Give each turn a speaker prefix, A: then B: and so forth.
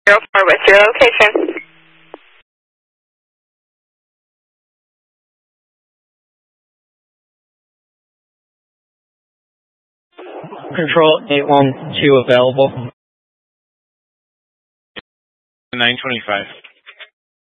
A: 04 with your location.
B: Control 812 available.
C: 925.